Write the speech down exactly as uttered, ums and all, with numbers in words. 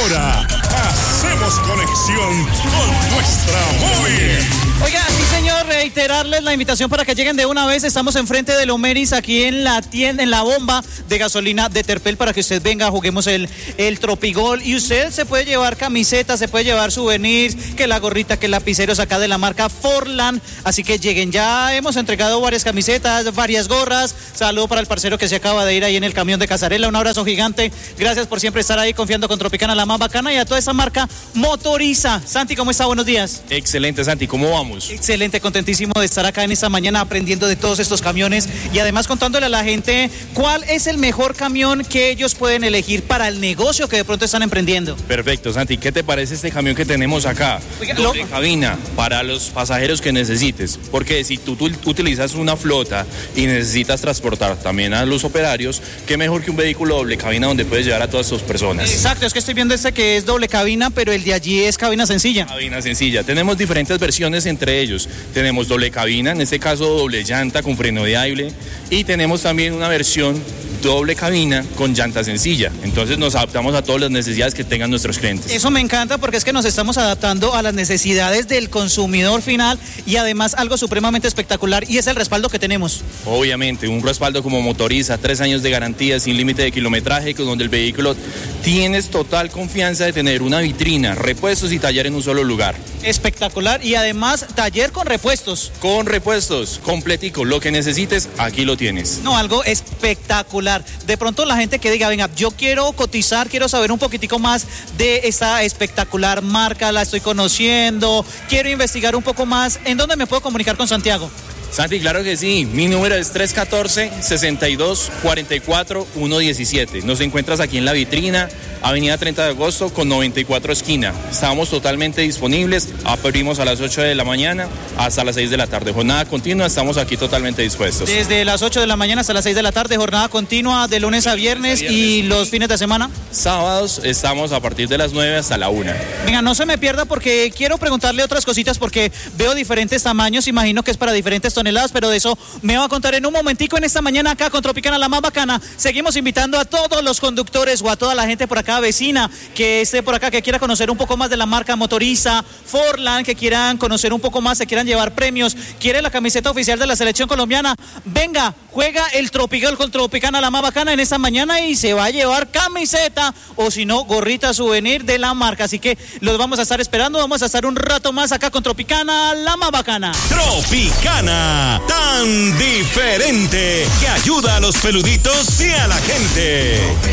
Ahora hacemos conexión con nuestra móvil. Oiga, sí señor, reiterarles la invitación para que lleguen de una vez. Estamos enfrente de Lomeris, aquí en la tienda, en la bomba de gasolina de Terpel, para que usted venga, juguemos el, el Tropigol. Y usted se puede llevar camisetas, se puede llevar souvenirs, que la gorrita, que el lapiceros acá de la marca Forlan. Así que lleguen, ya hemos entregado varias camisetas, varias gorras. Saludo para el parcero que se acaba de ir ahí en el camión de Casarela. Un abrazo gigante. Gracias por siempre estar ahí confiando con Tropicana, la más bacana, y a toda esa marca Motoriza. Santi, ¿cómo está? Buenos días. Excelente, Santi, ¿cómo vamos? Excelente, contentísimo de estar acá en esta mañana aprendiendo de todos estos camiones y además contándole a la gente cuál es el mejor camión que ellos pueden elegir para el negocio que de pronto están emprendiendo. Perfecto, Santi, ¿qué te parece este camión que tenemos acá? Oiga, Doble lo... cabina para los pasajeros que necesites, porque si tú, tú utilizas una flota y necesitas transportar también a los operarios, qué mejor que un vehículo doble cabina donde puedes llevar a todas tus personas. Exacto, es que estoy viendo este que es doble cabina, pero el de allí es cabina sencilla. Cabina sencilla, tenemos diferentes versiones entre ellos. Tenemos doble cabina, en este caso doble llanta con freno de aire, y tenemos también una versión doble cabina con llanta sencilla. Entonces nos adaptamos a todas las necesidades que tengan nuestros clientes. Eso me encanta porque es que nos estamos adaptando a las necesidades del consumidor final y además algo supremamente espectacular, y es el respaldo que tenemos. Obviamente, un respaldo como Motoriza, tres años de garantía sin límite de kilometraje, donde el vehículo tienes total confianza de tener una vitrina, repuestos y taller en un solo lugar. Espectacular, y además taller con repuestos. Con repuestos, completico, lo que necesites, aquí lo tienes. No, algo espectacular. De pronto la gente que diga, venga, yo quiero cotizar, quiero saber un poquitico más de esta espectacular marca, la estoy conociendo, quiero investigar un poco más, ¿en dónde me puedo comunicar con Santiago? Santi, claro que sí. Mi número es tres uno cuatro, seis dos, cuatro cuatro, uno uno siete. Nos encuentras aquí en la vitrina, avenida treinta de agosto con noventa y cuatro esquina. Estamos totalmente disponibles. Abrimos a las ocho de la mañana hasta las seis de la tarde. Jornada continua, estamos aquí totalmente dispuestos. Desde las ocho de la mañana hasta las seis de la tarde, jornada continua de lunes a viernes, viernes. ¿Y los fines de semana? Sábados estamos a partir de las nueve hasta la una. Venga, no se me pierda porque quiero preguntarle otras cositas porque veo diferentes tamaños, imagino que es para diferentes toneladas. Pero de eso me va a contar en un momentico en esta mañana acá con Tropicana, la más bacana. Seguimos invitando a todos los conductores o a toda la gente por acá vecina que esté por acá, que quiera conocer un poco más de la marca Motoriza, Forlan, que quieran conocer un poco más, se quieran llevar premios, quiere la camiseta oficial de la selección colombiana. Venga, juega el Tropigol con Tropicana, la más bacana en esta mañana, y se va a llevar camiseta o si no, gorrita souvenir de la marca. Así que los vamos a estar esperando, vamos a estar un rato más acá con Tropicana, la más bacana. Tropicana, tan diferente, que ayuda a los peluditos y a la gente.